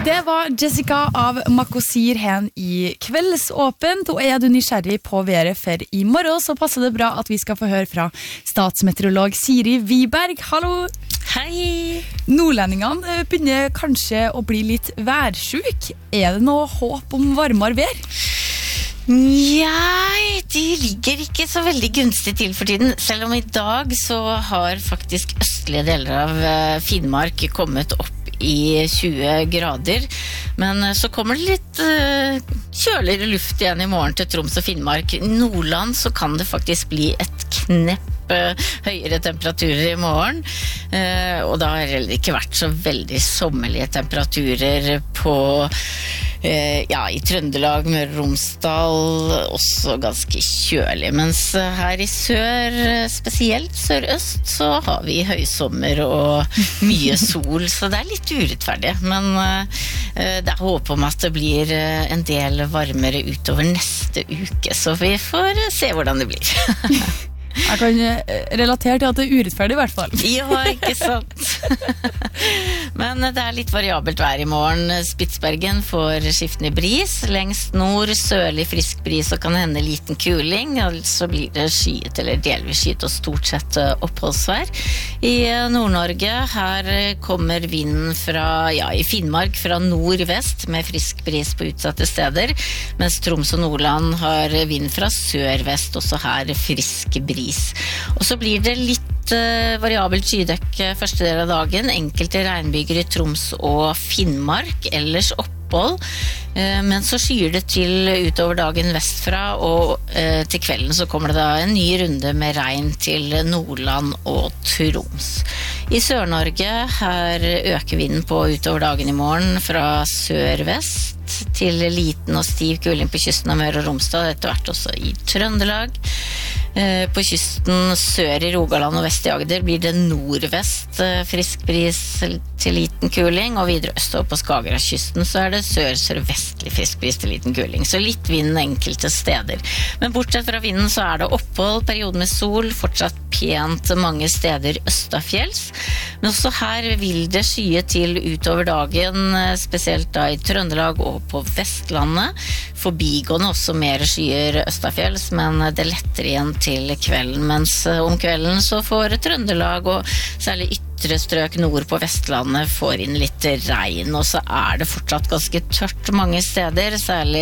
Det var Jessica av Makosir hen I Kveldsåpent, og du nysgjerrig på været for I morgen, så passer det bra at vi skal få høre fra statsmeteorolog Siri Wiberg. Hallo! Hei! Nordlendingene begynner kanskje å bli litt værsjuk. Det noe håp om varmere vær? Nei, de ligger ikke så veldig gunstig til for tiden. Selv om I dag så har faktisk østlige deler av Finnmark kommet opp I 20 grader. Men så kommer det litt kjøligere luft igjen I morgen til Troms og Finnmark. I Nordland så kan det faktisk bli et knepp høyere temperaturer I morgen. Og da har det heller ikke vært så veldig sommerlige temperaturer på I Trøndelag, Møre og Romsdal, også ganske kjølig. Mens her I sør, spesielt sørøst, så har vi høysommer og mye sol, så det litt urettferdig. Men det håp om at det blir en del varmere utover neste uke, så vi får se hvordan det blir. Jeg kan relatere til at det urettferdig I hvert fall. Ja, ikke sant. Men det litt variabelt vær I morgen. Spitsbergen får skiftende bris. Lengst nord, sørlig frisk bris og kan hende liten kuling. Så blir det skyet eller delvis skyet og stort sett oppholdsvær. I Nord-Norge, her kommer vinden fra, I Finnmark fra nord-vest med frisk bris på utsatte steder. Mens Troms og Nordland har vind fra sør-vest, også her frisk bris. Og så blir det litt variabelt skydekke første del av dagen. Enkelte regnbyger I Troms og Finnmark, ellers opphold. Men så skyer det til utover dagen vestfra, og til kvelden så kommer det da en ny runde med regn til Nordland og Troms. I Sør-Norge her øker vinden på utover dagen I morgen fra sør-vest til liten og stiv kuling på kysten av Møre og Romsdal, etter hvert også I Trøndelag. På kysten sør I Rogaland og vest I Agder blir det nordvest frisk bris til liten kuling, og videre østover på Skagerrak-kysten så det sør-sørvestlig frisk bris til liten kuling, så litt vind enkelte steder. Men bortsett fra vinden så det opphold, periode med sol, fortsatt pent mange steder østafjells, men også her vil det skye til utover dagen, spesielt da I Trøndelag og på Vestlandet, forbigående også mer skyer østafjells, men det letter igjen til kvelden, mens om kvelden så får Trøndelag og særlig ytre strøk nord på Vestlandet får inn litt regn, og så det fortsatt ganske tørt mange steder, særlig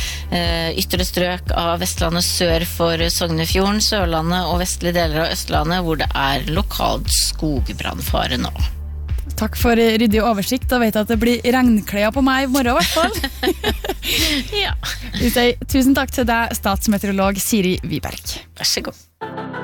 ytre strøk av Vestlandet sør for Sognefjorden, Sørlandet og vestlige deler av Østlandet, hvor det lokalt skogbrannfare nå. Takk for ryddig oversikt, da vet jeg at det blir regnklær på meg I morgen I hvert fall. Ja. Vi sier tusen takk til deg, statsmeteorolog Siri Wiberg. Vær så god.